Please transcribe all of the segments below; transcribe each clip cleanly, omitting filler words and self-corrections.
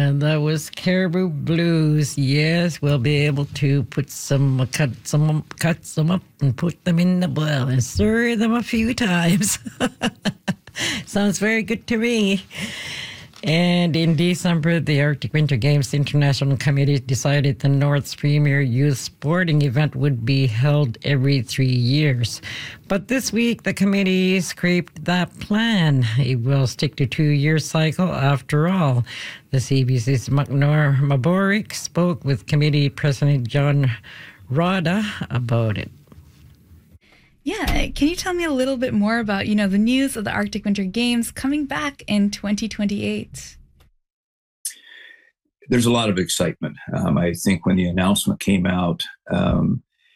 And that was Caribou Blues. Yes, we'll be able to cut some up and put them in the boil and stir them a few times. Sounds very good to me. And in December, the Arctic Winter Games International Committee decided the North's premier youth sporting event would be held every 3 years. But this week, the committee scrapped that plan. It will stick to 2-year cycle after all. The CBC's Macnor Maborik spoke with committee president John Rada about it. Yeah, can you tell me a little bit more about, the news of the Arctic Winter Games coming back in 2028? There's a lot of excitement. I think when the announcement came out, let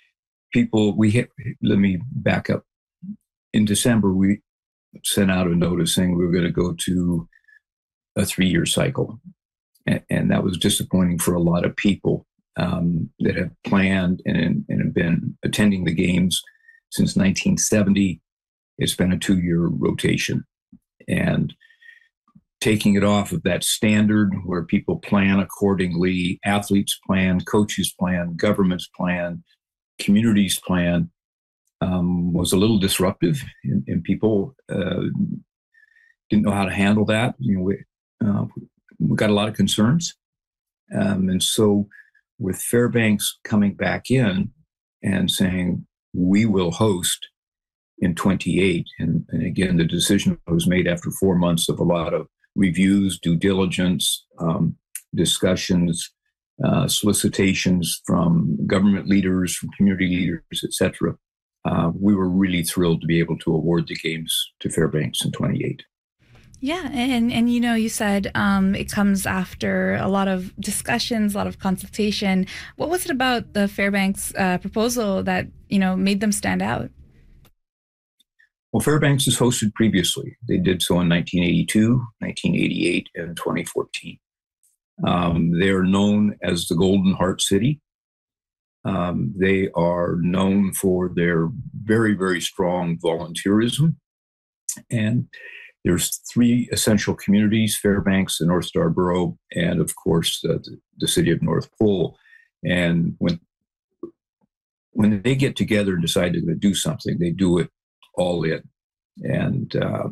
me back up. In December, we sent out a notice saying we were going to go to a 3-year cycle. And that was disappointing for a lot of people that have planned and have been attending the games since 1970. It's been a 2-year rotation. And taking it off of that standard where people plan accordingly, athletes plan, coaches plan, governments plan, communities plan, was a little disruptive, and people didn't know how to handle that. We got a lot of concerns. And so with Fairbanks coming back in and saying, we will host in 28. And again, the decision was made after 4 months of a lot of reviews, due diligence, discussions, solicitations from government leaders, from community leaders, etc. We were really thrilled to be able to award the games to Fairbanks in 28. Yeah, and you said it comes after a lot of discussions, a lot of consultation. What was it about the Fairbanks proposal that, made them stand out? Well, Fairbanks has hosted previously. They did so in 1982, 1988, and 2014. They are known as the Golden Heart City. They are known for their very, very strong volunteerism. And there's 3 essential communities: Fairbanks, the North Starborough, and of course the city of North Pole. And when they get together and decide to do something, they do it all in. And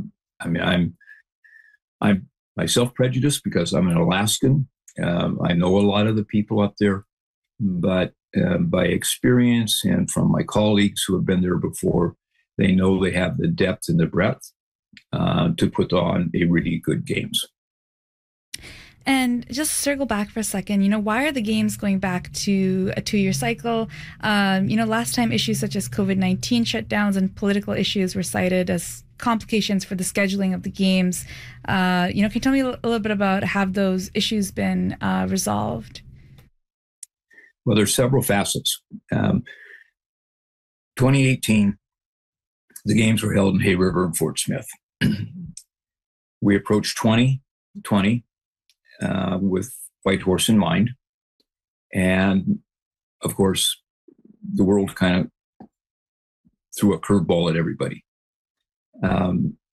I'm myself prejudiced because I'm an Alaskan. I know a lot of the people up there, but by experience and from my colleagues who have been there before, they know they have the depth and the breadth to put on a really good games. And just circle back for a second, why are the games going back to a 2-year cycle? Last time issues such as COVID-19 shutdowns and political issues were cited as complications for the scheduling of the games. Can you tell me a little bit about have those issues been resolved? Well, there's several facets. 2018, the games were held in Hay River and Fort Smith. We approached 2020 with Whitehorse in mind. And of course, the world kind of threw a curveball at everybody.